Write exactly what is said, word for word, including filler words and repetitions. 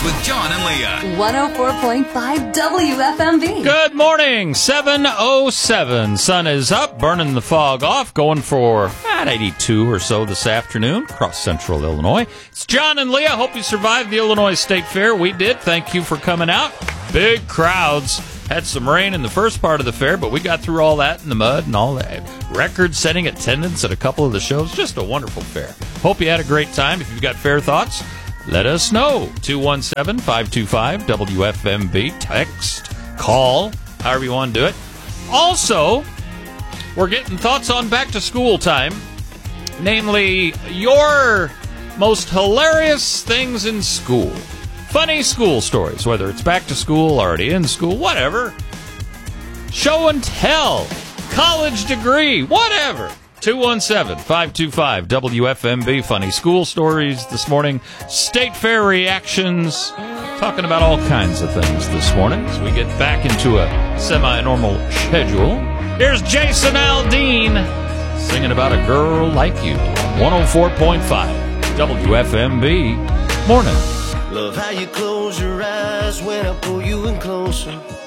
with John and Leah. one oh four point five W F M B. Good morning, seven oh seven. Sun is up, burning the fog off, going for at eighty-two or so this afternoon across central Illinois. It's John and Leah. Hope you survived the Illinois State Fair. We did. Thank you for coming out. Big crowds. Had some rain in the first part of the fair, but we got through all that in the mud and all that. Record-setting attendance at a couple of the shows. Just a wonderful fair. Hope you had a great time. If you've got fair thoughts, let us know. two one seven, five two five, W F M B. Text, call, however you want to do it. Also, we're getting thoughts on back-to-school time. Namely, your most hilarious things in school. Funny school stories, whether it's back to school, already in school, whatever. Show and tell, college degree, whatever. two one seven, five two five, W F M B. Funny school stories this morning. State Fair reactions. Talking about all kinds of things this morning as we get back into a semi-normal schedule. Here's Jason Aldean singing about a girl like you. one oh four point five W F M B. Morning. Love how you close your eyes when I pull you in closer.